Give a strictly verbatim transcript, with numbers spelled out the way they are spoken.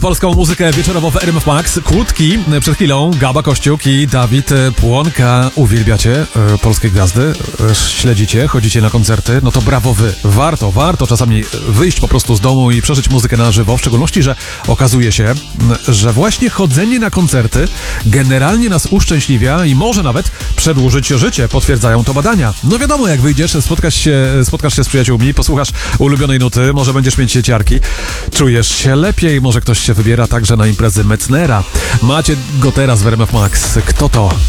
Polską muzykę wieczorową w R M F Max. Kłódki przed chwilą, Gaba Kościuk i Dawid Płonka. Uwielbiacie e, polskie gwiazdy, e, śledzicie, chodzicie na koncerty, no to brawo wy. Warto, warto czasami wyjść po prostu z domu i przeżyć muzykę na żywo, w szczególności, że okazuje się, że właśnie chodzenie na koncerty generalnie nas uszczęśliwia i może nawet przedłużyć życie, potwierdzają to badania. No wiadomo, jak wyjdziesz, spotkasz się, spotkasz się z przyjaciółmi, posłuchasz ulubionej nuty, może będziesz mieć ciarki, czujesz się lepiej, może ktoś się wybiera także na imprezy Metznera. Macie go teraz w R M F Max. Kto to?